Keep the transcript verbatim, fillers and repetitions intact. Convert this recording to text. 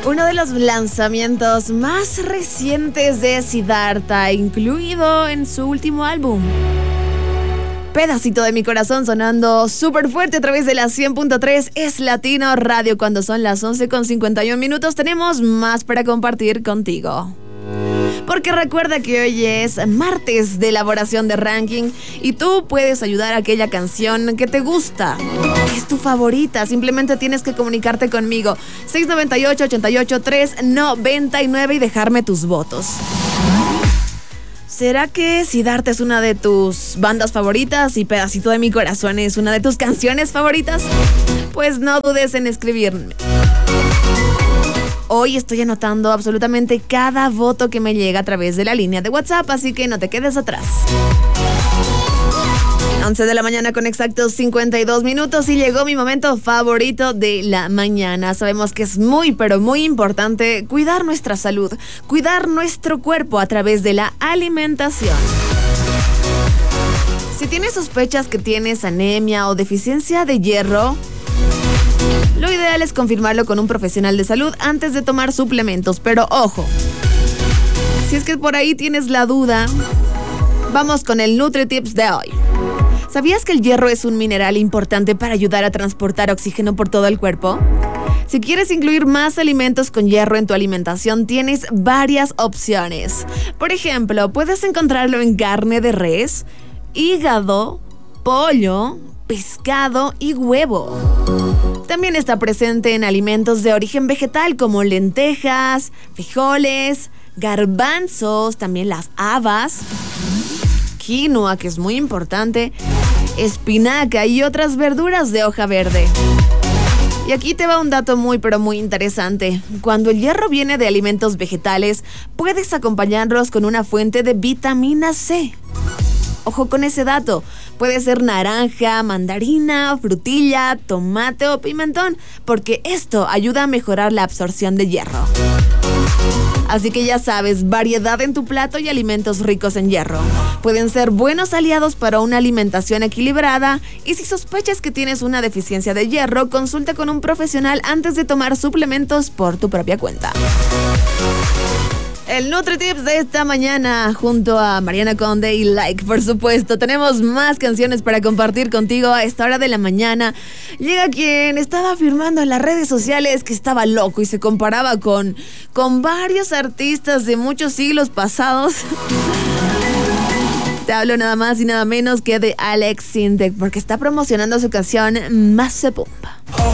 Uno de los lanzamientos más recientes de Siddhartha, incluido en su último álbum. Pedacito de mi corazón sonando súper fuerte a través de la cien punto tres Es Latino Radio. Cuando son las once con cincuenta y un minutos tenemos más para compartir contigo. Porque recuerda que hoy es martes de elaboración de ranking y tú puedes ayudar a aquella canción que te gusta, que es tu favorita. Simplemente tienes que comunicarte conmigo seis nueve ocho, ocho ocho tres, nueve nueve y dejarme tus votos. ¿Será que Siddhartha es una de tus bandas favoritas y Pedacito de mi corazón es una de tus canciones favoritas? Pues no dudes en escribirme. Hoy estoy anotando absolutamente cada voto que me llega a través de la línea de WhatsApp, así que no te quedes atrás. once de la mañana con exactos cincuenta y dos minutos y llegó mi momento favorito de la mañana. Sabemos que es muy, pero muy importante cuidar nuestra salud, cuidar nuestro cuerpo a través de la alimentación. Si tienes sospechas que tienes anemia o deficiencia de hierro, lo ideal es confirmarlo con un profesional de salud antes de tomar suplementos, pero ojo, si es que por ahí tienes la duda, vamos con el NutriTips de hoy. ¿Sabías que el hierro es un mineral importante para ayudar a transportar oxígeno por todo el cuerpo? Si quieres incluir más alimentos con hierro en tu alimentación, tienes varias opciones. Por ejemplo, puedes encontrarlo en carne de res, hígado, pollo, pescado y huevo. También está presente en alimentos de origen vegetal como lentejas, frijoles, garbanzos, también las habas, quinoa, que es muy importante, espinaca y otras verduras de hoja verde. Y aquí te va un dato muy pero muy interesante. Cuando el hierro viene de alimentos vegetales, puedes acompañarlos con una fuente de vitamina C. Ojo con ese dato, puede ser naranja, mandarina, frutilla, tomate o pimentón, porque esto ayuda a mejorar la absorción de hierro. Así que ya sabes, variedad en tu plato y alimentos ricos en hierro pueden ser buenos aliados para una alimentación equilibrada, y si sospechas que tienes una deficiencia de hierro, consulta con un profesional antes de tomar suplementos por tu propia cuenta. El NutriTips de esta mañana junto a Mariana Conde y Like, por supuesto. Tenemos más canciones para compartir contigo a esta hora de la mañana. Llega quien estaba afirmando en las redes sociales que estaba loco y se comparaba con, con varios artistas de muchos siglos pasados. Te hablo nada más y nada menos que de Alex Sintek, porque está promocionando su canción Más se Pumba.